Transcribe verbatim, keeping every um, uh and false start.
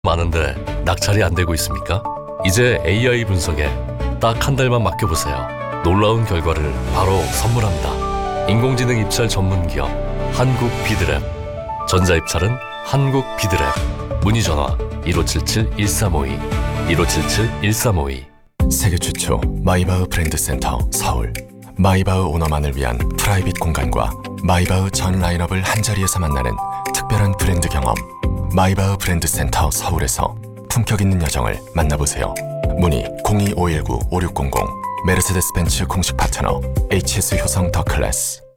많은데 낙찰이 안 되고 있습니까? 이제 에이아이 분석에 딱 한 달만 맡겨보세요. 놀라운 결과를 바로 선물합니다. 인공지능 입찰 전문 기업 한국 비드랩. 전자입찰은 한국 비드랩. 문의 전화 일오칠칠 일삼오이 일오칠칠 일삼오이. 세계 최초 마이바흐 브랜드 센터 서울. 마이바흐 오너만을 위한 프라이빗 공간과 마이바흐 전 라인업을 한자리에서 만나는 특별한 브랜드 경험. 마이바흐 브랜드 센터 서울에서 품격 있는 여정을 만나보세요. 문의 공이 오일구 오육공공. 메르세데스 벤츠 공식 파트너 에이치에스 효성 더 클래스.